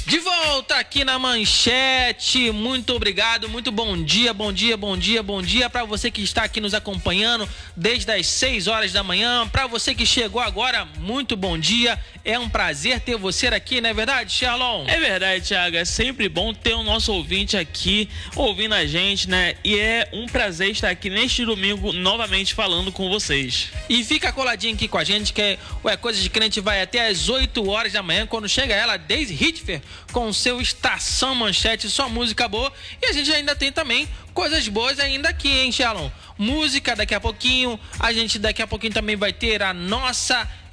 De volta aqui na Manchete, muito obrigado, muito bom dia para você que está aqui nos acompanhando desde as 6 horas da manhã, para você que chegou agora, muito bom dia, é um prazer ter você aqui, não é verdade, Sherlon? É verdade, Thiago, é sempre bom ter o nosso ouvinte aqui, ouvindo a gente, né, e é um prazer estar aqui neste domingo, novamente falando com vocês. E fica coladinho aqui com a gente, que o Coisa de Crente vai até as 8 horas da manhã, quando chega ela, Daisy Hitfer, com seu Estação Manchete, só música boa. E a gente ainda tem também coisas boas ainda aqui, hein, Shalom? Música daqui a pouquinho. A gente daqui a pouquinho também vai ter a nossa